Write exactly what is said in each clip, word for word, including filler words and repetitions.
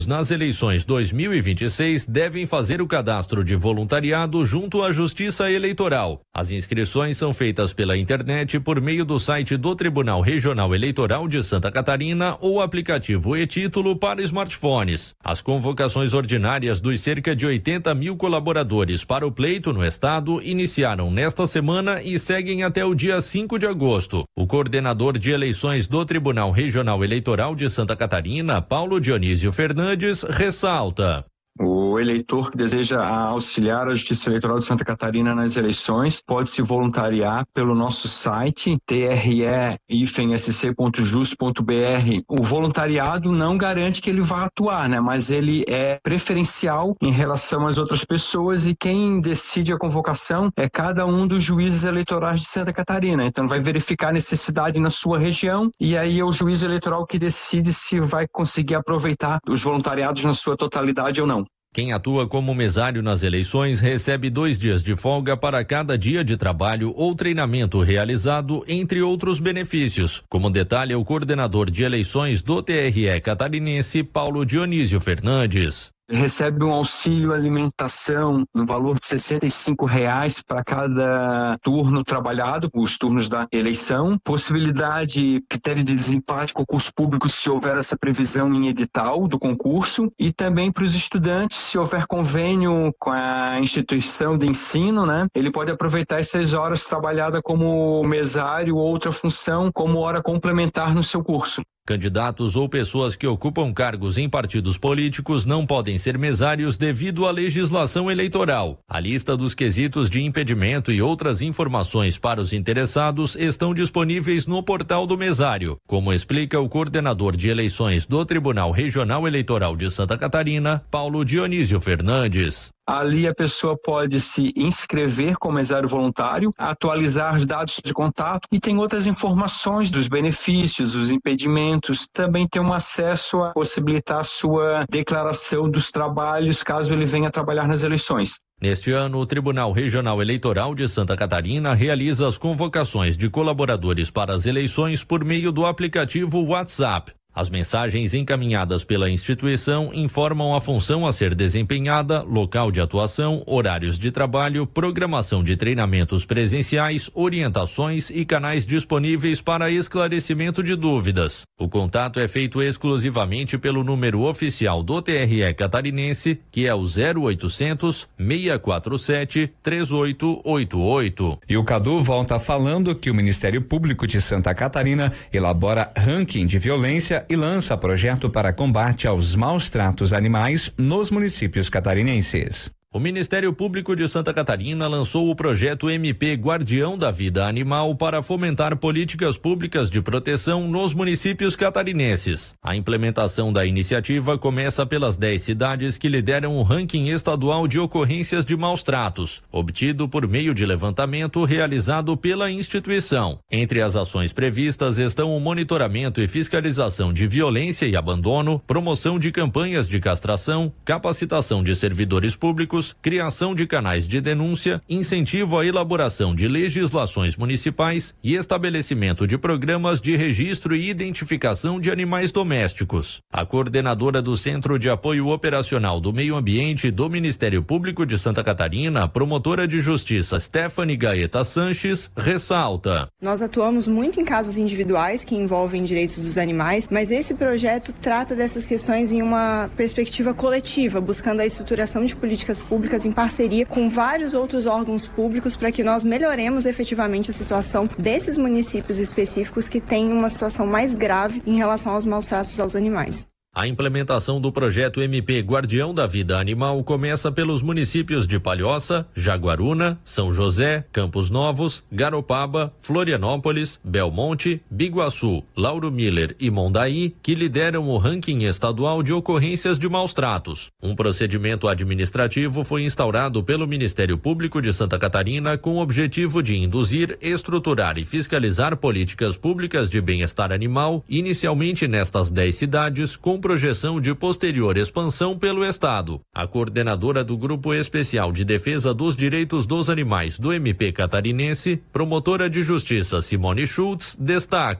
nas eleições dois mil e vinte e seis devem fazer o cadastro de voluntariado junto à Justiça Eleitoral. As inscrições são feitas pela internet por meio do site do Tribunal Regional Eleitoral de Santa Catarina ou aplicativo e-Título para smartphones. As convocações ordinárias dos cerca de oitenta mil colaboradores para o pleito no estado iniciaram nesta semana e seguem até o dia cinco de agosto. O coordenador de eleições do Tribunal Regional Eleitoral de Santa Catarina, Paulo Dionísio Fernandes, ressalta. O eleitor que deseja auxiliar a Justiça Eleitoral de Santa Catarina nas eleições pode se voluntariar pelo nosso site t r e s c ponto jus ponto b r. O voluntariado não garante que ele vá atuar, né? Mas ele é preferencial em relação às outras pessoas e quem decide a convocação é cada um dos juízes eleitorais de Santa Catarina. Então vai verificar a necessidade na sua região e aí é o juiz eleitoral que decide se vai conseguir aproveitar os voluntariados na sua totalidade ou não. Quem atua como mesário nas eleições recebe dois dias de folga para cada dia de trabalho ou treinamento realizado, entre outros benefícios, como detalha o coordenador de eleições do T R E catarinense, Paulo Dionísio Fernandes. Recebe um auxílio alimentação no valor de sessenta e cinco reais para cada turno trabalhado, os turnos da eleição. Possibilidade, critério de desempate, concurso público, se houver essa previsão em edital do concurso. E também para os estudantes, se houver convênio com a instituição de ensino, né, ele pode aproveitar essas horas trabalhadas como mesário ou outra função como hora complementar no seu curso. Candidatos ou pessoas que ocupam cargos em partidos políticos não podem ser mesários devido à legislação eleitoral. A lista dos quesitos de impedimento e outras informações para os interessados estão disponíveis no portal do mesário, como explica o coordenador de eleições do Tribunal Regional Eleitoral de Santa Catarina, Paulo Dionísio Fernandes. Ali a pessoa pode se inscrever como mesário voluntário, atualizar os dados de contato e tem outras informações dos benefícios, dos impedimentos. Também tem um acesso a possibilitar a sua declaração dos trabalhos caso ele venha trabalhar nas eleições. Neste ano, o Tribunal Regional Eleitoral de Santa Catarina realiza as convocações de colaboradores para as eleições por meio do aplicativo WhatsApp. As mensagens encaminhadas pela instituição informam a função a ser desempenhada, local de atuação, horários de trabalho, programação de treinamentos presenciais, orientações e canais disponíveis para esclarecimento de dúvidas. O contato é feito exclusivamente pelo número oficial do T R E catarinense, que é o zero oitocentos, seis quatro sete, três oito oito oito. E o Cadu volta falando que o Ministério Público de Santa Catarina elabora ranking de violência e lança projeto para combate aos maus tratos animais nos municípios catarinenses. O Ministério Público de Santa Catarina lançou o projeto M P Guardião da Vida Animal para fomentar políticas públicas de proteção nos municípios catarinenses. A implementação da iniciativa começa pelas dez cidades que lideram o ranking estadual de ocorrências de maus tratos, obtido por meio de levantamento realizado pela instituição. Entre as ações previstas estão o monitoramento e fiscalização de violência e abandono, promoção de campanhas de castração, capacitação de servidores públicos, criação de canais de denúncia, incentivo à elaboração de legislações municipais e estabelecimento de programas de registro e identificação de animais domésticos. A coordenadora do Centro de Apoio Operacional do Meio Ambiente do Ministério Público de Santa Catarina, promotora de justiça Stephanie Gaeta Sanches, ressalta. Nós atuamos muito em casos individuais que envolvem direitos dos animais, mas esse projeto trata dessas questões em uma perspectiva coletiva, buscando a estruturação de políticas públicas em parceria com vários outros órgãos públicos para que nós melhoremos efetivamente a situação desses municípios específicos que têm uma situação mais grave em relação aos maus tratos aos animais. A implementação do projeto M P Guardião da Vida Animal começa pelos municípios de Palhoça, Jaguaruna, São José, Campos Novos, Garopaba, Florianópolis, Belmonte, Biguaçu, Lauro Miller e Mondaí, que lideram o ranking estadual de ocorrências de maus tratos. Um procedimento administrativo foi instaurado pelo Ministério Público de Santa Catarina com o objetivo de induzir, estruturar e fiscalizar políticas públicas de bem-estar animal, inicialmente nestas dez cidades, com projeção de posterior expansão pelo Estado. A coordenadora do Grupo Especial de Defesa dos Direitos dos Animais do M P catarinense, promotora de justiça Simone Schultz, destaca.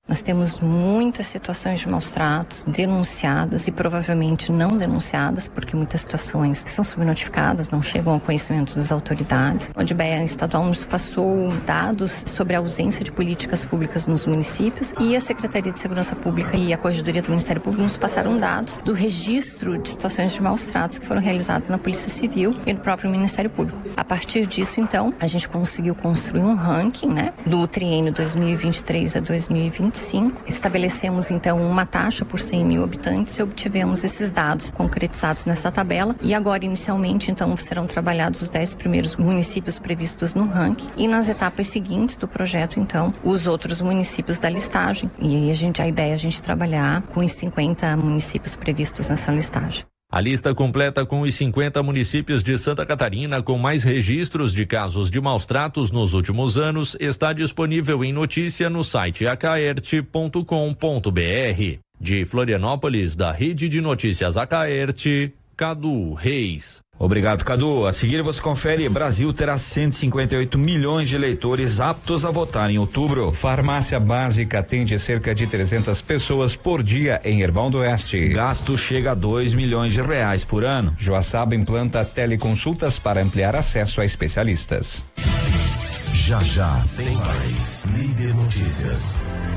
Nós temos muitas situações de maus tratos denunciadas e provavelmente não denunciadas, porque muitas situações são subnotificadas, não chegam ao conhecimento das autoridades. O D B E estadual nos passou dados sobre a ausência de políticas públicas nos municípios e a Secretaria de Segurança Pública e a Corregedoria do Ministério Público nos passaram dados do registro de situações de maus tratos que foram realizadas na Polícia Civil e no próprio Ministério Público. A partir disso, então, a gente conseguiu construir um ranking, né, do triênio dois mil e vinte e três a dois mil e vinte e cinco. Estabelecemos, então, uma taxa por cem mil habitantes e obtivemos esses dados concretizados nessa tabela. E agora, inicialmente, então, serão trabalhados os dez primeiros municípios previstos no ranking e nas etapas seguintes do projeto, então, os outros municípios da listagem. E aí a gente, a ideia é a gente trabalhar com os cinquenta municípios previstos nessa listagem. A lista completa com os cinquenta municípios de Santa Catarina com mais registros de casos de maus tratos nos últimos anos está disponível em notícia no site acaerte ponto com ponto br. De Florianópolis, da Rede de Notícias Acaerte, Cadu Reis. Obrigado, Cadu. A seguir você confere: Brasil terá cento e cinquenta e oito milhões de eleitores aptos a votar em outubro. Farmácia Básica atende cerca de trezentas pessoas por dia em Erval do Oeste. Gasto chega a dois milhões de reais por ano. Joaçaba implanta teleconsultas para ampliar acesso a especialistas. Já já tem mais Líder Notícias.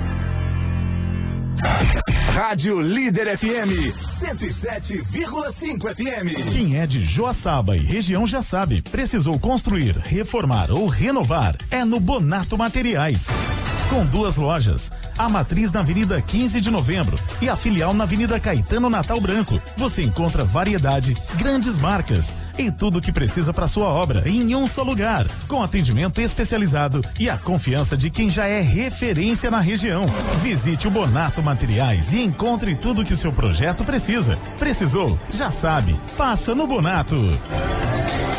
Rádio Líder F M cento e sete vírgula cinco F M. Quem é de Joaçaba e região já sabe, precisou construir, reformar ou renovar, é no Bonato Materiais. Com duas lojas, a matriz na Avenida quinze de Novembro e a filial na Avenida Caetano Natal Branco. Você encontra variedade, grandes marcas e tudo o que precisa para sua obra em um só lugar, com atendimento especializado e a confiança de quem já é referência na região. Visite o Bonato Materiais e encontre tudo que o seu projeto precisa. Precisou? Já sabe. Passa no Bonato.